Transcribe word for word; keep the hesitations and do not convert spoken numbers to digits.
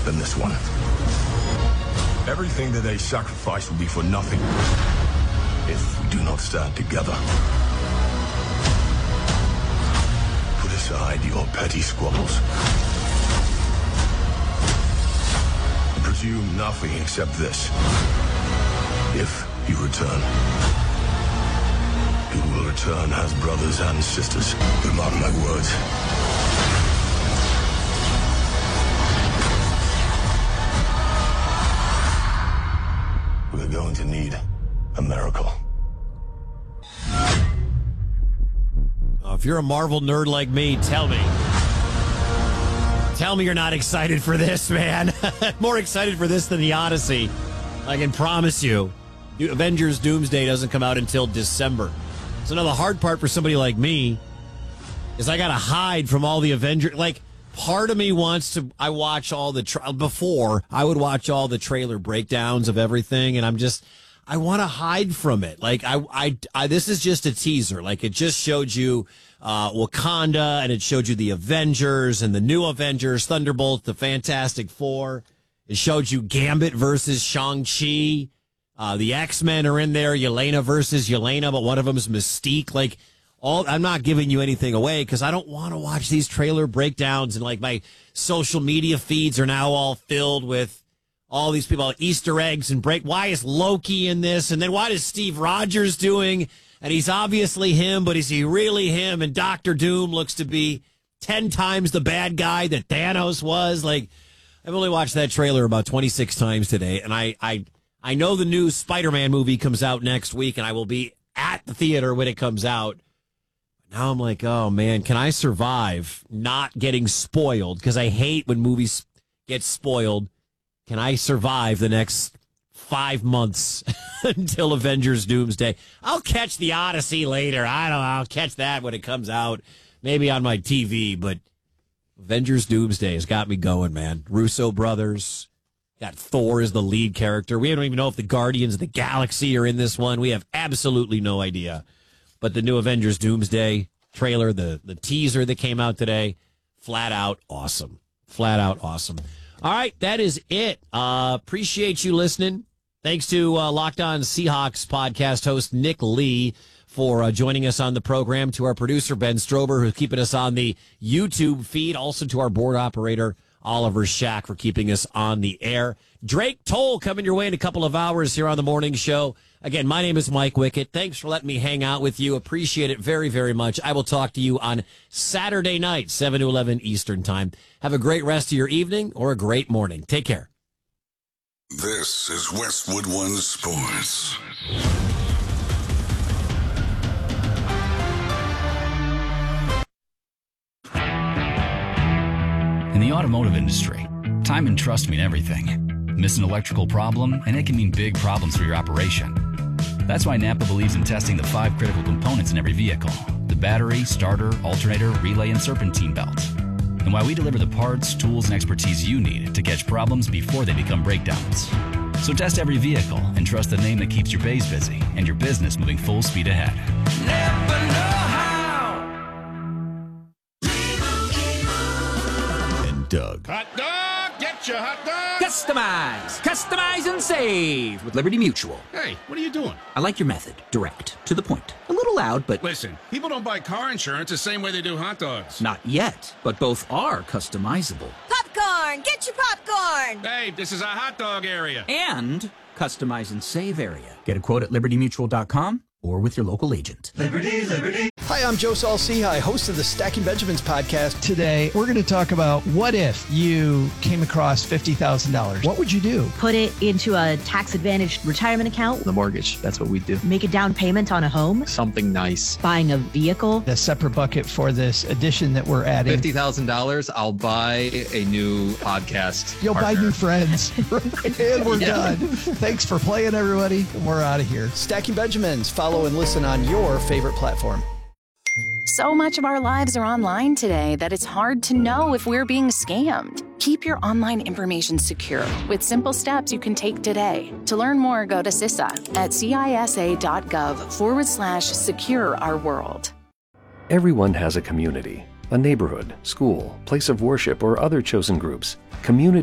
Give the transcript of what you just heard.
than this one. Everything that they sacrifice will be for nothing if we do not stand together. Put aside your petty squabbles. Presume nothing except this. If you return, you will return as brothers and sisters. But mark my words. We're going to need a miracle. Oh, if you're a Marvel nerd like me, tell me. Tell me you're not excited for this, man. More excited for this than the Odyssey. I can promise you. Avengers Doomsday doesn't come out until December. So now the hard part for somebody like me is I got to hide from all the Avengers. Like, part of me wants to, I watch all the, tra- before, I would watch all the trailer breakdowns of everything, and I'm just, I want to hide from it. Like, I, I, I, this is just a teaser. Like, it just showed you uh, Wakanda, and it showed you the Avengers and the new Avengers, Thunderbolt, the Fantastic Four. It showed you Gambit versus Shang-Chi. Uh, the X-Men are in there, Yelena versus Yelena, but one of them is Mystique. Like, all, I'm not giving you anything away because I don't want to watch these trailer breakdowns, and like my social media feeds are now all filled with all these people, Easter eggs and break. Why is Loki in this? And then what is Steve Rogers doing? And he's obviously him, but is he really him? And Doctor Doom looks to be ten times the bad guy that Thanos was. Like, I've only watched that trailer about twenty-six times today, and I, I, I know the new Spider-Man movie comes out next week, and I will be at the theater when it comes out. Now I'm like, oh, man, can I survive not getting spoiled? Because I hate when movies get spoiled. Can I survive the next five months until Avengers Doomsday? I'll catch the Odyssey later. I don't know. I'll catch that when it comes out, maybe on my T V. But Avengers Doomsday has got me going, man. Russo brothers. Got Thor as the lead character. We don't even know if the Guardians of the Galaxy are in this one. We have absolutely no idea. But the new Avengers Doomsday trailer, the, the teaser that came out today, flat out awesome. Flat out awesome. All right, that is it. Uh, appreciate you listening. Thanks to uh, Locked On Seahawks podcast host Nick Lee for uh, joining us on the program, to our producer Ben Strober, who's keeping us on the YouTube feed, also to our board operator Oliver Shack for keeping us on the air. Drake Toll coming your way in a couple of hours here on the morning show. Again, my name is Mike Wickett. Thanks for letting me hang out with you. Appreciate it very, very much. I will talk to you on Saturday night, seven to eleven Eastern time. Have a great rest of your evening or a great morning. Take care. This is Westwood One Sports. In the automotive industry, time and trust mean everything. Miss an electrical problem, and it can mean big problems for your operation. That's why Napa believes in testing the five critical components in every vehicle: the battery, starter, alternator, relay, and serpentine belt. And why we deliver the parts, tools, and expertise you need to catch problems before they become breakdowns. So test every vehicle and trust the name that keeps your bays busy and your business moving full speed ahead. Napa know-how. And Doug. Hot dog, get your hot dog. Customize, customize and save with Liberty Mutual. Hey, what are you doing? I like your method. Direct, to the point. A little loud, but... Listen, people don't buy car insurance the same way they do hot dogs. Not yet, but both are customizable. Popcorn! Get your popcorn! Hey, this is a hot dog area. And customize and save area. Get a quote at liberty mutual dot com or with your local agent. Liberty, Liberty. Hi, I'm Joe Saul-Sehy, host of the Stacking Benjamins podcast. Today, we're going to talk about what if you came across fifty thousand dollars? What would you do? Put it into a tax-advantaged retirement account. The mortgage. That's what we do. Make a down payment on a home. Something nice. Buying a vehicle. A separate bucket for this addition that we're adding. fifty thousand dollars, I'll buy a new podcast You'll partner. buy new friends. And we're Yeah. done. Thanks for playing, everybody. We're out of here. Stacking Benjamins. Follow and listen on your favorite platform. So much of our lives are online today that it's hard to know if we're being scammed. Keep your online information secure with simple steps you can take today. To learn more, go to C I S A at cisa.gov forward slash secure our world. Everyone has a community, a neighborhood, school, place of worship, or other chosen groups. Community